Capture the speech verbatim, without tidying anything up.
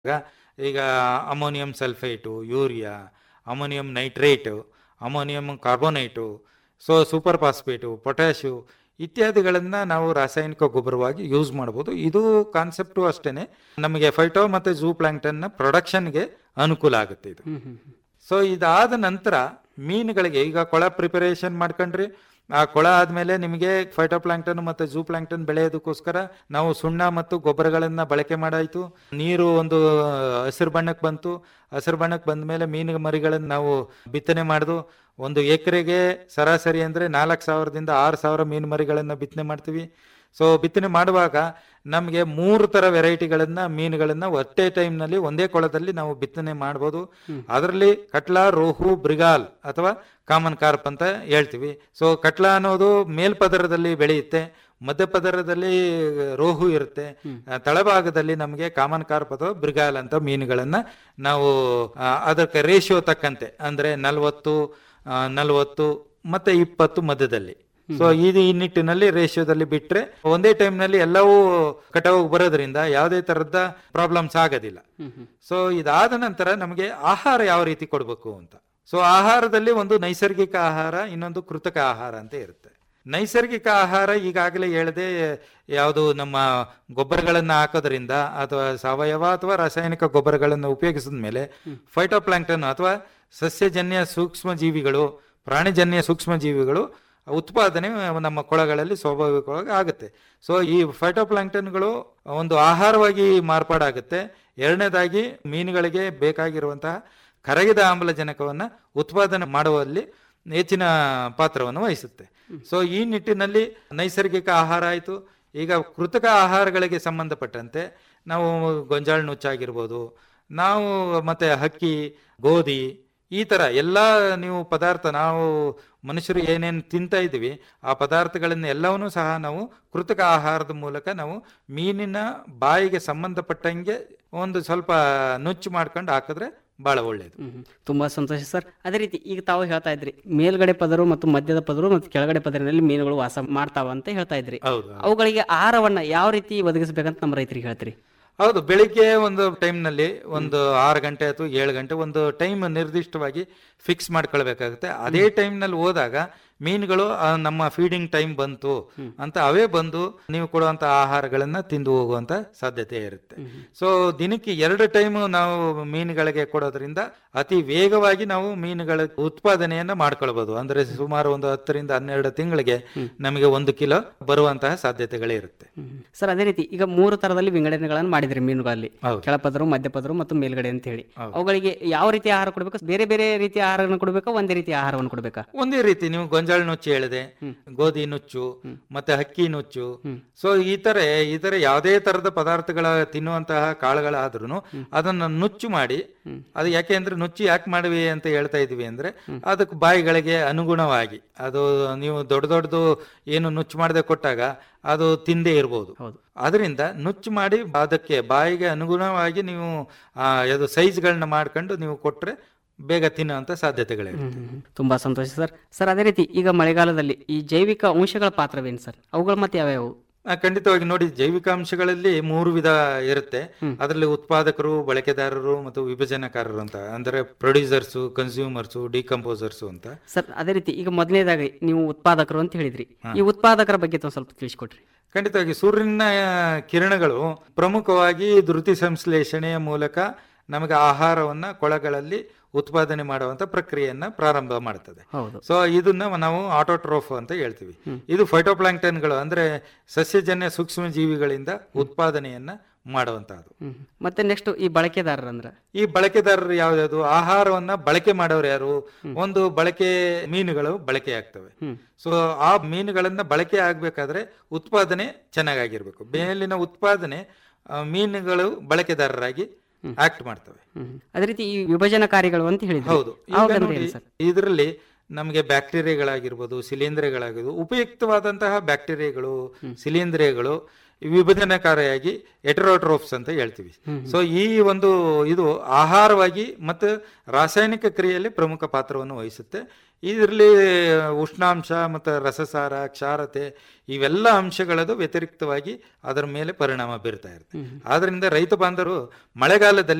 ಈಗ ammonium sulphate, urea, ammonium nitrate, ammonium carbonate, so super phosphate, potash ಇತ್ಯಾದಿಗಳನ್ನು ನಾವು ರಾಸಾಯನಿಕ ಗೊಬ್ಬರವಾಗಿ ಯೂಸ್ ಮಾಡ್ಬೋದು. ಇದು ಕಾನ್ಸೆಪ್ಟು ಅಷ್ಟೇ, ನಮಗೆ ಫೈಟೋ ಮತ್ತು ಝೂ ಪ್ಲಾಂಕ್ಟನ್ನ ಪ್ರೊಡಕ್ಷನ್ಗೆ ಅನುಕೂಲ ಆಗುತ್ತೆ ಇದು. ಸೊ ಇದಾದ ನಂತರ ಮೀನುಗಳಿಗೆ ಈಗ ಕೊಳ ಪ್ರಿಪರೇಷನ್ ಮಾಡ್ಕೊಂಡ್ರಿ, ಆ ಕೊಳ ಆದಮೇಲೆ ನಿಮಗೆ ಫೈಟೋ ಪ್ಲಾಂಕ್ಟನ್ ಮತ್ತು ಝೂ ಪ್ಲಾಂಕ್ಟನ್ ಬೆಳೆಯೋದಕ್ಕೋಸ್ಕರ ನಾವು ಸುಣ್ಣ ಮತ್ತು ಗೊಬ್ಬರಗಳನ್ನು ಬಳಕೆ ಮಾಡಾಯಿತು. ನೀರು ಒಂದು ಹಸಿರು ಬಣ್ಣಕ್ಕೆ ಬಂತು. ಹಸಿರು ಬಣ್ಣಕ್ಕೆ ಬಂದ ಮೇಲೆ ಮೀನು ಮರಿಗಳನ್ನು ನಾವು ಬಿತ್ತನೆ ಮಾಡಿದು. ಒಂದು ಎಕರೆಗೆ ಸರಾಸರಿ ಅಂದರೆ ನಾಲ್ಕು ಸಾವಿರದಿಂದ ಆರು ಸಾವಿರ ಮೀನು ಮರಿಗಳನ್ನು ಬಿತ್ತನೆ ಮಾಡ್ತೀವಿ. ಸೊ ಬಿತ್ತನೆ ಮಾಡುವಾಗ ನಮಗೆ ಮೂರು ಥರ ವೆರೈಟಿಗಳನ್ನು ಮೀನುಗಳನ್ನು ಒಟ್ಟೆ ಟೈಮ್ನಲ್ಲಿ ಒಂದೇ ಕೊಳದಲ್ಲಿ ನಾವು ಬಿತ್ತನೆ ಮಾಡ್ಬೋದು. ಅದರಲ್ಲಿ ಕಟ್ಲಾ, ರೋಹು, ಬ್ರಿಗಾಲ್ ಅಥವಾ ಕಾಮನ್ ಕಾರ್ಪ್ ಅಂತ ಹೇಳ್ತೀವಿ. ಸೊ ಕಟ್ಲಾ ಅನ್ನೋದು ಮೇಲ್ಪದರದಲ್ಲಿ ಬೆಳೆಯುತ್ತೆ, ಮಧ್ಯಪದರದಲ್ಲಿ ರೋಹು ಇರುತ್ತೆ, ತಳಭಾಗದಲ್ಲಿ ನಮಗೆ ಕಾಮನ್ ಕಾರ್ಪ್ ಅಥವಾ ಬ್ರಿಗಾಲ್ ಅಂತ ಮೀನುಗಳನ್ನು ನಾವು ಅದಕ್ಕೆ ರೇಷಿಯೋ ತಕ್ಕಂತೆ ಅಂದರೆ ನಲ್ವತ್ತು ನಲ್ವತ್ತು ಮತ್ತೆ ಇಪ್ಪತ್ತು ಮಧ್ಯದಲ್ಲಿ, ಸೊ ಇದು ಈ ನಿಟ್ಟಿನಲ್ಲಿ ರೇಷಿಯೋದಲ್ಲಿ ಬಿಟ್ರೆ ಒಂದೇ ಟೈಮ್ನಲ್ಲಿ ಎಲ್ಲವೂ ಕಟಾವು ಬರೋದ್ರಿಂದ ಯಾವುದೇ ತರದ ಪ್ರಾಬ್ಲಮ್ಸ್ ಆಗೋದಿಲ್ಲ. ಸೊ ಇದಾದ ನಂತರ ನಮಗೆ ಆಹಾರ ಯಾವ ರೀತಿ ಕೊಡಬೇಕು ಅಂತ. ಸೊ ಆಹಾರದಲ್ಲಿ ಒಂದು ನೈಸರ್ಗಿಕ ಆಹಾರ, ಇನ್ನೊಂದು ಕೃತಕ ಆಹಾರ ಅಂತ ಇರುತ್ತೆ. ನೈಸರ್ಗಿಕ ಆಹಾರ ಈಗಾಗಲೇ ಹೇಳದೆ, ಯಾವುದು ನಮ್ಮ ಗೊಬ್ಬರಗಳನ್ನು ಹಾಕೋದ್ರಿಂದ ಅಥವಾ ಸಾವಯವ ಅಥವಾ ರಾಸಾಯನಿಕ ಗೊಬ್ಬರಗಳನ್ನು ಉಪಯೋಗಿಸಿದ ಮೇಲೆ ಫೈಟೋಪ್ಲಾಂಕ್ಟನ್ ಅಥವಾ ಸಸ್ಯಜನ್ಯ ಸೂಕ್ಷ್ಮ ಜೀವಿಗಳು, ಪ್ರಾಣಿಜನ್ಯ ಸೂಕ್ಷ್ಮ ಜೀವಿಗಳು ಉತ್ಪಾದನೆ ನಮ್ಮ ಕೊಳಗಳಲ್ಲಿ ಸ್ವಾಭಾವಿಕವಾಗಿ ಆಗುತ್ತೆ. ಸೊ ಈ ಫೈಟೋಪ್ಲಾಂಕ್ಟನ್ಗಳು ಒಂದು ಆಹಾರವಾಗಿ ಮಾರ್ಪಾಡಾಗುತ್ತೆ. ಎರಡನೇದಾಗಿ ಮೀನುಗಳಿಗೆ ಬೇಕಾಗಿರುವಂತಹ ಕರಗಿದ ಆಮ್ಲಜನಕವನ್ನು ಉತ್ಪಾದನೆ ಮಾಡುವಲ್ಲಿ ಹೆಚ್ಚಿನ ಪಾತ್ರವನ್ನು ವಹಿಸುತ್ತೆ. ಸೊ ಈ ನಿಟ್ಟಿನಲ್ಲಿ ನೈಸರ್ಗಿಕ ಆಹಾರ ಆಯಿತು. ಈಗ ಕೃತಕ ಆಹಾರಗಳಿಗೆ ಸಂಬಂಧಪಟ್ಟಂತೆ ನಾವು ಗೊಂಜಾಳ ನುಚ್ಚಾಗಿರ್ಬೋದು, ನಾವು ಮತ್ತೆ ಹಕ್ಕಿ, ಗೋಧಿ, ಈ ಥರ ಎಲ್ಲ ನೀವು ಪದಾರ್ಥ ನಾವು ಮನುಷ್ಯರು ಏನೇನು ತಿಂತಾ ಇದ್ದೀವಿ ಆ ಪದಾರ್ಥಗಳನ್ನು ಎಲ್ಲವನ್ನೂ ಸಹ ನಾವು ಕೃತಕ ಆಹಾರದ ಮೂಲಕ ನಾವು ಮೀನಿನ ಬಾಯಿಗೆ ಸಂಬಂಧಪಟ್ಟಂಗೆ ಒಂದು ಸ್ವಲ್ಪ ನುಚ್ಚು ಮಾಡ್ಕೊಂಡು ಹಾಕಿದ್ರೆ ಬಹಳ ಒಳ್ಳೆಯದು. ತುಂಬಾ ಸಂತೋಷ ಸರ್. ಅದೇ ರೀತಿ ಈಗ ತಾವು ಹೇಳ್ತಾ ಇದ್ರಿ ಮೇಲ್ಗಡೆ ಪದರು ಮತ್ತು ಮಧ್ಯದ ಪದರು ಮತ್ತು ಕೆಳಗಡೆ ಪದರಿನಲ್ಲಿ ಮೀನುಗಳು ವಾಸ ಮಾಡ್ತಾವ ಅಂತ ಹೇಳ್ತಾ ಇದ್ರಿ. ಅವುಗಳಿಗೆ ಆಹಾರವನ್ನ ಯಾವ ರೀತಿ ಒದಗಿಸಬೇಕಂತ ನಮ್ಮ ರೈತರಿಗೆ ಹೇಳ್ತೀರಿ? ಹೌದು, ಬೆಳಿಗ್ಗೆ ಒಂದು ಟೈಮ್ನಲ್ಲಿ ಒಂದು ಆರು ಗಂಟೆ ಅಥವಾ ಏಳು ಗಂಟೆ ಒಂದು ಟೈಮ್ ನಿರ್ದಿಷ್ಟವಾಗಿ ಫಿಕ್ಸ್ ಮಾಡ್ಕೊಳ್ಬೇಕಾಗುತ್ತೆ. ಅದೇ ಟೈಮ್ನಲ್ಲಿ ಹೋದಾಗ ಮೀನುಗಳು ನಮ್ಮ ಫೀಡಿಂಗ್ ಟೈಮ್ ಬಂತು ಅಂತ ಅವೇ ಬಂದು ನೀವು ಕೊಡುವಂಥ ಆಹಾರಗಳನ್ನು ತಿಂದು ಹೋಗುವಂಥ ಸಾಧ್ಯತೆ ಇರುತ್ತೆ. ಸೊ ದಿನಕ್ಕೆ ಎರಡು ಟೈಮ್ ನಾವು ಮೀನುಗಳಿಗೆ ಕೊಡೋದ್ರಿಂದ ಅತಿ ವೇಗವಾಗಿ ನಾವು ಮೀನುಗಳ ಉತ್ಪಾದನೆಯನ್ನು ಮಾಡ್ಕೊಳ್ಬೋದು. ಅಂದರೆ ಸುಮಾರು ಒಂದು ಹತ್ತರಿಂದ ಹನ್ನೆರಡು ತಿಂಗಳಿಗೆ ನಮಗೆ ಒಂದು ಕಿಲೋ ಬರುವಂತಹ ಸಾಧ್ಯತೆಗಳೇ ಇರುತ್ತೆ. ಸರ್ ಅದೇ ರೀತಿ ಈಗ ಮೂರು ತರದಲ್ಲಿ ವಿಂಗಡಣೆಗಳನ್ನು ಮಾಡಿದ್ರಿ ಮೀನುಗಳಲ್ಲಿ, ಕೆಳಪದರು, ಮಧ್ಯಪದರು ಮತ್ತು ಮೇಲ್ಗಡೆ ಅಂತ ಹೇಳಿ. ಅವುಗಳಿಗೆ ಯಾವ ರೀತಿ ಆಹಾರ ಕೊಡಬೇಕು? ಬೇರೆ ಬೇರೆ ರೀತಿಯ ಆಹಾರವನ್ನು ಕೊಡಬೇಕಾ, ಒಂದೇ ರೀತಿಯ ಆಹಾರವನ್ನು ಕೊಡಬೇಕಾ? ಒಂದೇ ರೀತಿ. ನೀವು ಗೊಂಜಾಳ ನುಚ್ಚು ಹೇಳಿದೆ, ಗೋಧಿ ನುಚ್ಚು ಮತ್ತೆ ಹಕ್ಕಿ ನುಚ್ಚು, ಸೊ ಈ ತರ ಈ ತರ ಯಾವುದೇ ತರದ ಪದಾರ್ಥಗಳ ತಿನ್ನುವಂತಹ ಕಾಳುಗಳಾದ್ರೂ ಅದನ್ನ ನುಚ್ಚು ಮಾಡಿ, ಅದು ಯಾಕೆ ಅಂದ್ರೆ ನುಚ್ಚು ಯಾಕೆ ಮಾಡಿವಿ ಅಂತ ಹೇಳ್ತಾ ಇದೀವಿ ಅಂದ್ರೆ ಅದಕ್ಕೆ ಬಾಯಿಗಳಿಗೆ ಅನುಗುಣವಾಗಿ, ಅದು ನೀವು ದೊಡ್ಡ ದೊಡ್ಡದು ಏನು ನುಚ್ಚು ಮಾಡದೆ ಕೊಟ್ಟಾಗ ಅದು ತಿಂದೇ ಇರ್ಬೋದು. ಅದರಿಂದ ನುಚ್ಚು ಮಾಡಿ ಅದಕ್ಕೆ ಬಾಯಿಗೆ ಅನುಗುಣವಾಗಿ ನೀವು ಅದು ಸೈಜ್ಗಳನ್ನ ಮಾಡ್ಕೊಂಡು ನೀವು ಕೊಟ್ರೆ ಬೇಗ ತಿನ್ನುವಂತ ಸಾಧ್ಯತೆಗಳೇ. ತುಂಬಾ ಸಂತೋಷ ಸರ್. ಸರ್ ಅದೇ ರೀತಿ ಈಗ ಮಳೆಗಾಲದಲ್ಲಿ ಈ ಜೈವಿಕ ಅಂಶಗಳ ಪಾತ್ರವೇನು ಸರ್? ಅವುಗಳು ಮತ್ತೆ ಯಾವ್ಯಾವು? ಖಂಡಿತವಾಗಿ ನೋಡಿ, ಜೈವಿಕ ಅಂಶಗಳಲ್ಲಿ ಮೂರು ವಿಧ ಇರುತ್ತೆ. ಅದರಲ್ಲಿ ಉತ್ಪಾದಕರು, ಬಳಕೆದಾರರು ಮತ್ತು ವಿಭಜನಕಾರರು ಅಂತ, ಅಂದ್ರೆ ಪ್ರೊಡ್ಯೂಸರ್ಸು, ಕನ್ಸ್ಯೂಮರ್ಸು, ಡಿಕಂಪೋಸರ್ಸು ಅಂತ. ಸರ್ ಅದೇ ರೀತಿ ಈಗ ಮೊದಲನೇದಾಗಿ ನೀವು ಉತ್ಪಾದಕರು ಅಂತ ಹೇಳಿದ್ರಿ, ಈ ಉತ್ಪಾದಕರ ಬಗ್ಗೆ ಸ್ವಲ್ಪ ತಿಳಿಸ್ಕೊಟ್ರಿ. ಖಂಡಿತವಾಗಿ ಸೂರ್ಯನ ಕಿರಣಗಳು ಪ್ರಮುಖವಾಗಿ ಧೃತಿ ಸಂಶ್ಲೇಷಣೆಯ ಮೂಲಕ ನಮಗೆ ಆಹಾರವನ್ನ ಕೊಳಗಳಲ್ಲಿ ಉತ್ಪಾದನೆ ಮಾಡುವಂತ ಪ್ರಕ್ರಿಯೆಯನ್ನ ಪ್ರಾರಂಭ ಮಾಡ್ತದೆ. ಸೊ ಇದನ್ನ ನಾವು ಆಟೋಟ್ರೋಫ್ ಅಂತ ಹೇಳ್ತೀವಿ. ಇದು ಫೈಟೋಪ್ಲಾಂಕ್ಟನ್ಗಳು ಅಂದ್ರೆ ಸಸ್ಯಜನ್ಯ ಸೂಕ್ಷ್ಮ ಜೀವಿಗಳಿಂದ ಉತ್ಪಾದನೆಯನ್ನ ಮಾಡುವಂತಹದ್ದು. ಮತ್ತೆ ನೆಕ್ಸ್ಟ್ ಈ ಬಳಕೆದಾರರು ಅಂದ್ರೆ ಈ ಬಳಕೆದಾರರು ಯಾವ್ದು? ಆಹಾರವನ್ನ ಬಳಕೆ ಮಾಡೋರು ಯಾರು? ಒಂದು ಬಳಕೆ ಮೀನುಗಳು ಬಳಕೆ ಆಗ್ತವೆ. ಸೊ ಆ ಮೀನುಗಳನ್ನ ಬಳಕೆ ಆಗ್ಬೇಕಾದ್ರೆ ಉತ್ಪಾದನೆ ಚೆನ್ನಾಗಿರ್ಬೇಕು. ಮೇಲಿನ ಉತ್ಪಾದನೆ ಮೀನುಗಳು ಬಳಕೆದಾರರಾಗಿ ಆಕ್ಟ್ ಮಾಡ್ತವೆ. ಅದೇ ರೀತಿ ಈ ವಿಭಜನಕಾರಿಗಳು ಅಂತ ಹೇಳಿದ್ರು. ಹೌದು, ಇದರಲ್ಲಿ ನಮಗೆ ಬ್ಯಾಕ್ಟೀರಿಯಾಗಳಾಗಿರ್ಬೋದು, ಶಿಲೀಂಧ್ರಗಳಾಗಿರ್ಬೋದು, ಉಪಯುಕ್ತವಾದಂತಹ ಬ್ಯಾಕ್ಟೀರಿಯಾಗಳು, ಶಿಲೀಂಧ್ರಗಳು ವಿಭಜನಕಾರಿಯಾಗಿ ಎಟರೋಟ್ರೋಫ್ಸ್ ಅಂತ ಹೇಳ್ತೀವಿ. ಸೊ ಈ ಒಂದು ಇದು ಆಹಾರವಾಗಿ ಮತ್ತು ರಾಸಾಯನಿಕ ಕ್ರಿಯೆಯಲ್ಲಿ ಪ್ರಮುಖ ಪಾತ್ರವನ್ನು ವಹಿಸುತ್ತೆ. ಇದರಲ್ಲಿ ಉಷ್ಣಾಂಶ ಮತ್ತು ರಸಸಾರ, ಕ್ಷಾರತೆ ಇವೆಲ್ಲ ಅಂಶಗಳದು ವ್ಯತಿರಿಕ್ತವಾಗಿ ಅದರ ಮೇಲೆ ಪರಿಣಾಮ ಬೀರ್ತಾ ಇರುತ್ತೆ. ಆದ್ರಿಂದ ರೈತ ಬಾಂಧವರು ಮಳೆಗಾಲದಲ್ಲಿ